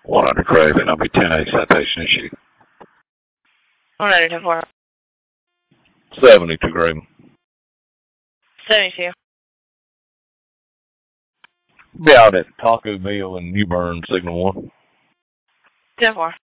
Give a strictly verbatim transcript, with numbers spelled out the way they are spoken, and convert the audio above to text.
one hundred Craven. I'll be ten eight citation issue. one hundred ten four. seventy-two Craven. seventy-two. Be out at Taco Bell in New Bern, Signal one. ten four.